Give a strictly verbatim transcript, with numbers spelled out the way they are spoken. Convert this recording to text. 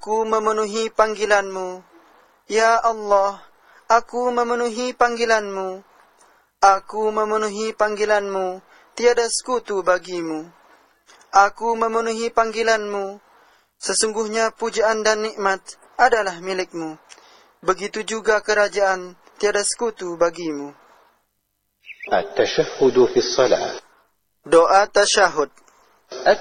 aku memenuhi panggilan-Mu. Ya Allah, aku memenuhi panggilan-Mu. Aku memenuhi panggilan-Mu, tiada sekutu bagi-Mu. Aku memenuhi panggilan-Mu, sesungguhnya pujaan dan nikmat adalah milik-Mu. Begitu juga kerajaan, tiada sekutu bagi-Mu. التشهد في الصلاة. Doa tasyahud.